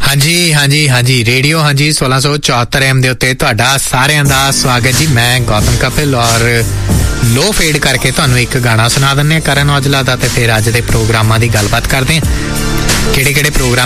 ਹਾਂਜੀ radio 1674 AM ਦੇ ਉੱਤੇ ਤੁਹਾਡਾ ਸਾਰਿਆਂ ਦਾ ਸਵਾਗਤ ਜੀ। ਮੈਂ ਗੌਤਮ ਕਪਿਲ ਔਰ ਲੋ ਫੇਡ ਕਰਕੇ ਤੁਹਾਨੂੰ ਇੱਕ ਗਾਣਾ ਸੁਣਾ ਦਿੰਦੇ ਹਾਂ ਕਰਨ ਔਜਲਾ ਦਾ, ਤੇ ਫਿਰ ਅੱਜ ਦੇ ਪ੍ਰੋਗਰਾਮਾਂ ਦੀ ਗੱਲਬਾਤ ਕਰਦੇ ਹਾਂ। ਕਿਹੜੇ ਪ੍ਰੋਗਰਾਮ